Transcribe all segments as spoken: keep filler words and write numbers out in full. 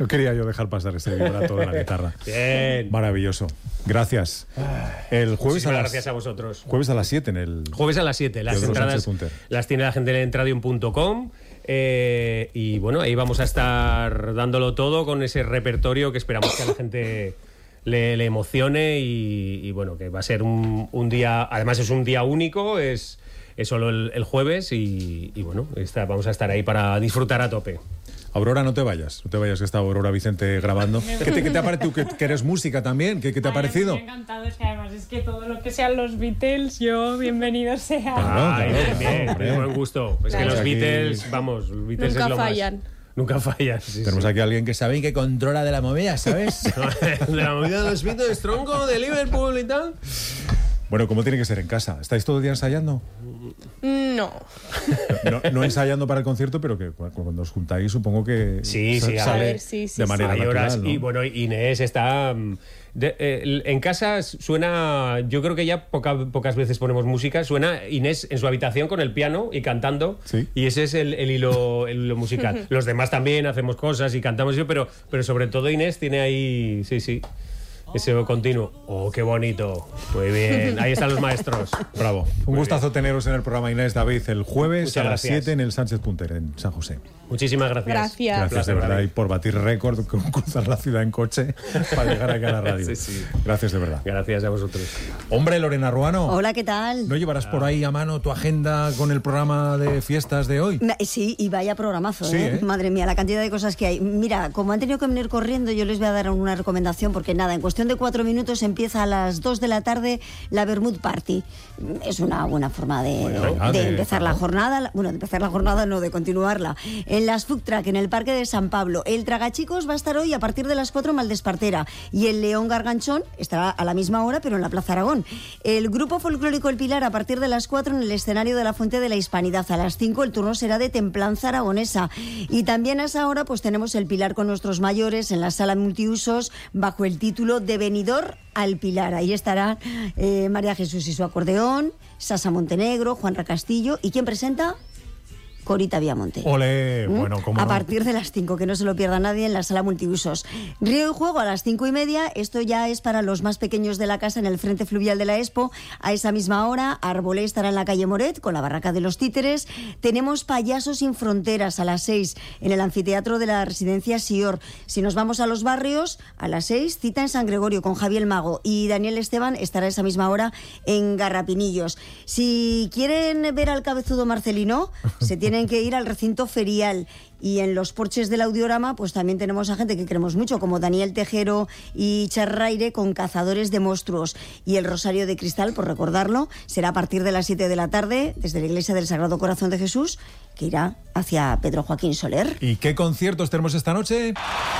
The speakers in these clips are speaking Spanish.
No quería yo dejar pasar este vibrato de la guitarra. Bien. Maravilloso. Gracias. El jueves a las, gracias a vosotros. Jueves a las siete en el... Jueves a las siete. Las Teodoro entradas Sánchez Punter. las tiene la gente en entradium punto com. Eh, y bueno, ahí vamos a estar dándolo todo con ese repertorio que esperamos que a la gente le, le emocione. Y, y bueno, que va a ser un, un día... Además es un día único, es... Es solo el, el jueves y, y bueno, está, vamos a estar ahí para disfrutar a tope. Aurora, no te vayas, no te vayas, que está Aurora Vicente grabando. ¿Qué te, qué te ha parecido? ¿Tú que, que eres música también? ¿Qué, qué te ha Ay, parecido? Me ha encantado, es que además es que todo lo que sean los Beatles, yo bienvenido sea. Claro, Ay, claro, bien, claro, bien, buen gusto. Es Claro. que los Aquí- Beatles, vamos, los Beatles Nunca es lo fallan. más. Nunca fallan. Sí, Tenemos sí. aquí a alguien que sabe y que controla de la movida, ¿sabes? De la movida de los Beatles, tronco, de Liverpool y tal. Bueno, ¿cómo tiene que ser en casa? ¿Estáis todo el día ensayando? No. No, no ensayando para el concierto, pero que cu- cuando os juntáis supongo que Sí, sa- sí, a sale ver, sí, sí, de sí. manera Hay natural, horas ¿no? y bueno, Inés está mm, de- eh, en casa suena, yo creo que ya poca- pocas veces ponemos música, suena Inés en su habitación con el piano y cantando, Sí. y ese es el, el hilo el hilo musical. Los demás también hacemos cosas y cantamos, yo, pero pero sobre todo Inés tiene ahí, sí, sí, ese continuo. Oh, qué bonito. Muy bien. Ahí están los maestros. Bravo. Un Muy gustazo teneros en el programa, Inés, David, el jueves Muchas a las gracias. siete en el Sánchez Punter, en San José. Muchísimas gracias. Gracias. Gracias de Placer, verdad David. y por batir récord con cruzar la ciudad en coche para llegar aquí a la radio. Sí, sí. Gracias de verdad. Gracias a vosotros. Hombre, Lorena Ruano. Hola, ¿qué tal? ¿No llevarás por ahí a mano tu agenda con el programa de fiestas de hoy? Na- Sí, y vaya programazo, Sí, ¿eh? ¿eh? Madre mía, la cantidad de cosas que hay. Mira, como han tenido que venir corriendo, yo les voy a dar una recomendación, porque nada, en cuestión de cuatro minutos empieza a las dos de la tarde la Bermud Party. Es una buena forma de, Bueno, de venga, de- empezar la claro. jornada, la- bueno, de empezar la jornada no, de continuarla. En las Food Truck, en el Parque de San Pablo. El Tragachicos va a estar hoy a partir de las cuatro en Maldespartera, y el León Garganchón estará a la misma hora, pero en la Plaza Aragón. El grupo folclórico El Pilar a partir de las cuatro en el escenario de la Fuente de la Hispanidad. A las cinco el turno será de Templanza Aragonesa. Y también a esa hora pues tenemos el Pilar con nuestros mayores en la sala multiusos bajo el título De Venidor al Pilar. Ahí estarán eh, María Jesús y su acordeón, Sasa Montenegro, Juanra Castillo. ¿Y quién presenta? Corita Viamonte. Ole, ¿Mm? bueno, cómo A no. partir de las cinco, que no se lo pierda nadie en la sala multiusos. Río y Juego a las cinco y media, esto ya es para los más pequeños de la casa en el frente fluvial de la Expo. A esa misma hora, Arbolé estará en la calle Moret con la barraca de los títeres. Tenemos Payasos sin Fronteras a las seis en el anfiteatro de la residencia Sior. Si nos vamos a los barrios, a las seis, cita en San Gregorio con Javier Mago, y Daniel Esteban estará a esa misma hora en Garrapinillos. Si quieren ver al cabezudo Marcelino, se tienen que ir al recinto ferial. Y en los porches del Audiorama, pues también tenemos a gente que queremos mucho, como Daniel Tejero y Charraire con Cazadores de Monstruos. Y el Rosario de Cristal, por recordarlo, será a partir de las siete de la tarde, desde la Iglesia del Sagrado Corazón de Jesús, que irá hacia Pedro Joaquín Soler. ¿Y qué conciertos tenemos esta noche?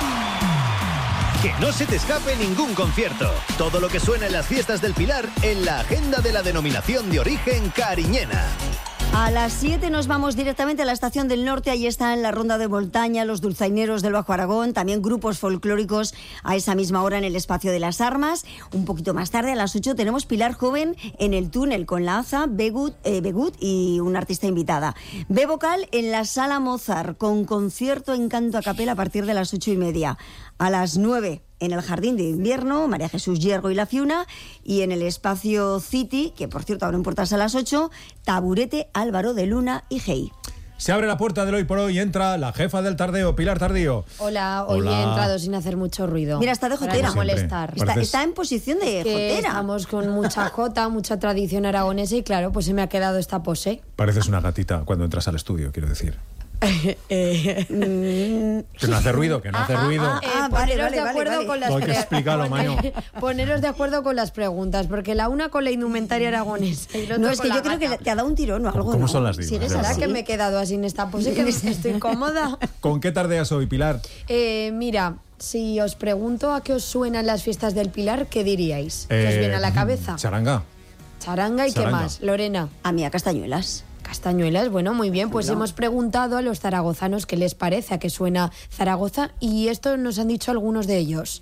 Que no se te escape ningún concierto. Todo lo que suena en las fiestas del Pilar en la agenda de la denominación de origen cariñena. A las siete nos vamos directamente a la Estación del Norte. Ahí están la Ronda de Voltaña, los Dulzaineros del Bajo Aragón, también grupos folclóricos a esa misma hora en el Espacio de las Armas. Un poquito más tarde, a las ocho, tenemos Pilar Joven en el túnel con la Aza, Begut, eh, Begut y una artista invitada. B Vocal en la Sala Mozart con concierto en canto a capela a partir de las ocho y media. A las nueve, en el Jardín de Invierno, María Jesús Hierro y La Fiuna, y en el Espacio City, que por cierto abren puertas a las ocho, Taburete, Álvaro de Luna y Hey. Se abre la puerta del hoy por hoy y entra la jefa del tardeo, Pilar Tardío. Hola, hoy Hola. he entrado sin hacer mucho ruido. Mira, está de Para jotera. no molestar. Siempre. Está, Pareces- está en posición de Que jotera. estamos con mucha jota, mucha tradición aragonesa y claro, pues se me ha quedado esta pose. Pareces una gatita cuando entras al estudio, quiero decir. Eh, Que no hace ruido, que no hace ruido. ah, Eh, Ah, vale, poneros vale, de vale, acuerdo vale. con las Hay que pre- explicarlo, Maño. Poneros de acuerdo con las preguntas, porque la una con la indumentaria aragonesa y la No, otra es que con yo la creo que gata. te ha dado un tirón o algo. ¿Cómo ¿no? son las divas? ¿Sigues de ¿Será verdad? que me he quedado así en esta pose? Que estoy cómoda. ¿Con qué tardeas hoy, Pilar? Eh, mira, si os pregunto a qué os suenan las fiestas del Pilar, ¿qué diríais? ¿Qué os Eh, viene a la cabeza? Charanga. Charanga y qué Charanga. más, Lorena. A mí a Castañuelas. Castañuelas, bueno, muy bien, pues hemos preguntado a los zaragozanos qué les parece, a qué suena Zaragoza, y esto nos han dicho algunos de ellos.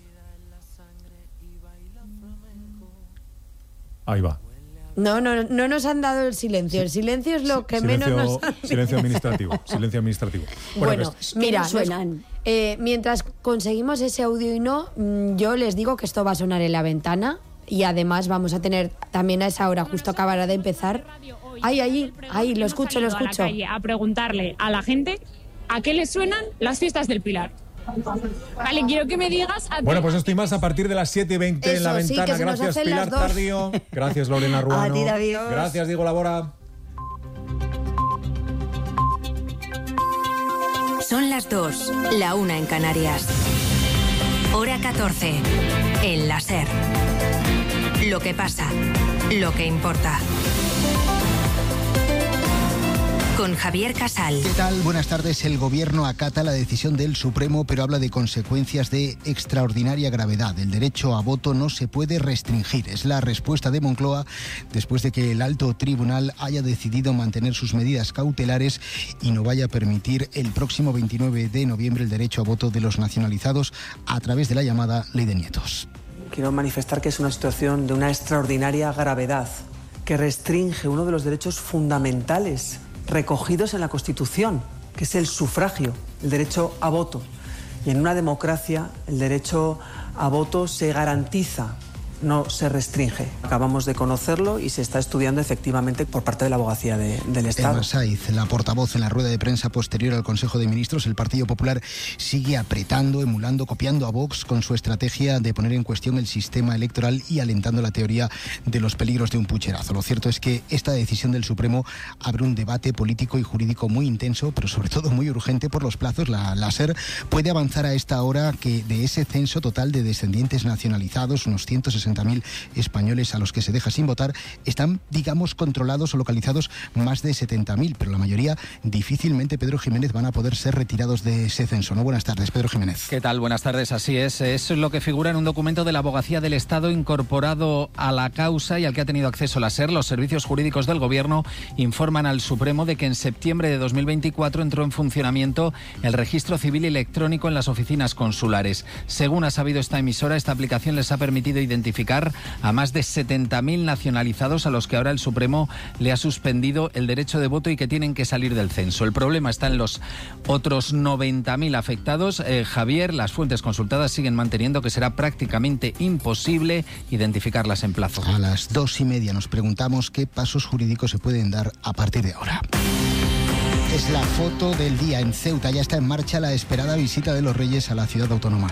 Ahí va. No, no, no nos han dado el silencio, el silencio es lo que Silencio, menos nos han silencio administrativo. Silencio administrativo. Bueno, pues, mira, nos suenan? Eh, mientras conseguimos ese audio y no, mm, yo les digo que esto va a sonar en la ventana y además vamos a tener también a esa hora, justo acabará de empezar. Ahí, ahí, ahí, lo escucho, lo escucho. A la calle a preguntarle a la gente a qué le suenan las fiestas del Pilar. Vale, quiero que me digas... A bueno, pues esto y más a partir de las siete y veinte Eso, en la sí, ventana. Gracias, Pilar Tardío. Gracias, Lorena Ruano. A ti, David. Gracias, Diego Labora. Son las dos, la una en Canarias. Hora catorce, en la SER. Lo que pasa, lo que importa. Con Javier Casal. ¿Qué tal? Buenas tardes. El Gobierno acata la decisión del Supremo, pero habla de consecuencias de extraordinaria gravedad. El derecho a voto no se puede restringir. Es la respuesta de Moncloa después de que el alto tribunal haya decidido mantener sus medidas cautelares y no vaya a permitir el próximo veintinueve de noviembre el derecho a voto de los nacionalizados a través de la llamada Ley de Nietos. Quiero manifestar que es una situación de una extraordinaria gravedad que restringe uno de los derechos fundamentales recogidos en la Constitución, que es el sufragio, el derecho a voto. Y en una democracia el derecho a voto se garantiza, no se restringe. Acabamos de conocerlo y se está estudiando efectivamente por parte de la Abogacía de, del Estado. Emma Saiz, la portavoz en la rueda de prensa posterior al Consejo de Ministros, el Partido Popular sigue apretando, emulando, copiando a Vox con su estrategia de poner en cuestión el sistema electoral y alentando la teoría de los peligros de un pucherazo. Lo cierto es que esta decisión del Supremo abre un debate político y jurídico muy intenso, pero sobre todo muy urgente por los plazos. La, la SER puede avanzar a esta hora que de ese censo total de descendientes nacionalizados, unos ciento sesenta mil españoles a los que se deja sin votar, están, digamos, controlados o localizados más de setenta mil, pero la mayoría difícilmente, Pedro Jiménez, van a poder ser retirados de ese censo. ¿No? Buenas tardes, Pedro Jiménez. ¿Qué tal? Buenas tardes, así es. Es lo que figura en un documento de la Abogacía del Estado incorporado a la causa y al que ha tenido acceso la SER. Los servicios jurídicos del Gobierno informan al Supremo de que en septiembre de dos mil veinticuatro entró en funcionamiento el registro civil electrónico en las oficinas consulares. Según ha sabido esta emisora, esta aplicación les ha permitido identificar a más de setenta mil nacionalizados a los que ahora el Supremo le ha suspendido el derecho de voto y que tienen que salir del censo. El problema está en los otros noventa mil afectados. Eh, Javier, las fuentes consultadas siguen manteniendo que será prácticamente imposible identificarlas en plazo. A las dos y media nos preguntamos qué pasos jurídicos se pueden dar a partir de ahora. Es la foto del día en Ceuta. Ya está en marcha la esperada visita de los Reyes a la ciudad autónoma.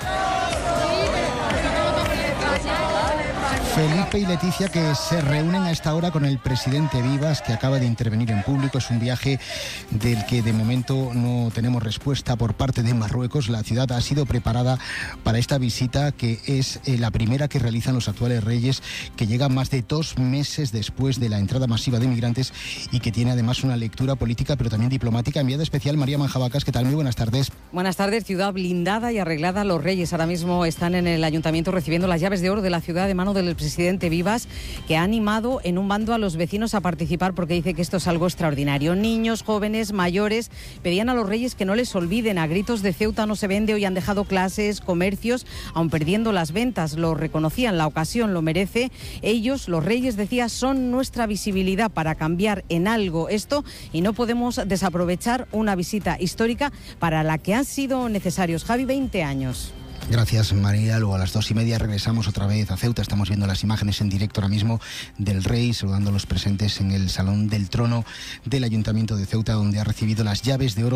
Felipe y Leticia, que se reúnen a esta hora con el presidente Vivas, que acaba de intervenir en público. Es un viaje del que de momento no tenemos respuesta por parte de Marruecos. La ciudad ha sido preparada para esta visita, que es eh, la primera que realizan los actuales reyes, que llega más de dos meses después de la entrada masiva de migrantes y que tiene además una lectura política pero también diplomática. Enviada especial María Manjabacas, ¿qué tal? Muy buenas tardes. Buenas tardes. Ciudad blindada y arreglada. Los reyes ahora mismo están en el ayuntamiento recibiendo las llaves de oro de la ciudad de mano del presidente Vivas, que ha animado en un bando a los vecinos a participar porque dice que esto es algo extraordinario. Niños, jóvenes, mayores pedían a los reyes que no les olviden. A gritos de Ceuta no se vende. Hoy han dejado clases, comercios, aun perdiendo las ventas. Lo reconocían, la ocasión lo merece. Ellos, los reyes, decía, son nuestra visibilidad para cambiar en algo esto y no podemos desaprovechar una visita histórica para la que han sido necesarios, Javi, veinte años. Gracias, María. Luego a las dos y media regresamos otra vez a Ceuta. Estamos viendo las imágenes en directo ahora mismo del rey saludando a los presentes en el Salón del Trono del Ayuntamiento de Ceuta, donde ha recibido las llaves de oro